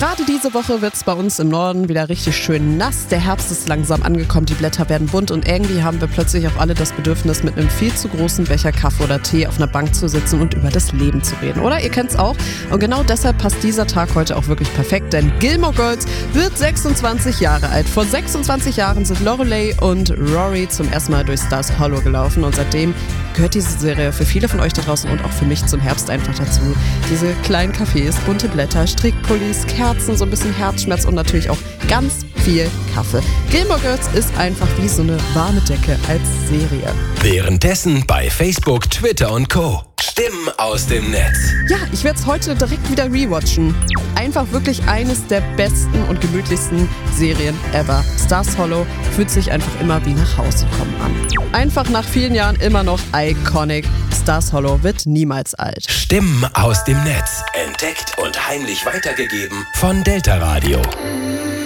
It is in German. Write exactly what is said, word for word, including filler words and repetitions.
Gerade diese Woche wird es bei uns im Norden wieder richtig schön nass. Der Herbst ist langsam angekommen, die Blätter werden bunt und irgendwie haben wir plötzlich auch alle das Bedürfnis, mit einem viel zu großen Becher Kaffee oder Tee auf einer Bank zu sitzen und über das Leben zu reden. Oder? Ihr kennt's auch. Und genau deshalb passt dieser Tag heute auch wirklich perfekt, denn Gilmore Girls wird sechsundzwanzig Jahre alt. Vor sechsundzwanzig Jahren sind Lorelei und Rory zum ersten Mal durch Stars Hollow gelaufen und seitdem gehört diese Serie für viele von euch da draußen und auch für mich zum Herbst einfach dazu. Diese kleinen Cafés, bunte Blätter, Strickpullis, Kerzen, so ein bisschen Herzschmerz und natürlich auch ganz viel Kaffee. Gilmore Girls ist einfach wie so eine warme Decke als Serie. Währenddessen bei Facebook, Twitter und Co. Stimmen aus dem Netz. Ja, ich werde es heute direkt wieder rewatchen. Einfach wirklich eines der besten und gemütlichsten Serien ever. Stars Hollow fühlt sich einfach immer wie nach Hause kommen an. Einfach nach vielen Jahren immer noch iconic. Stars Hollow wird niemals alt. Stimmen aus dem Netz. Entdeckt und heimlich weitergegeben von Delta Radio.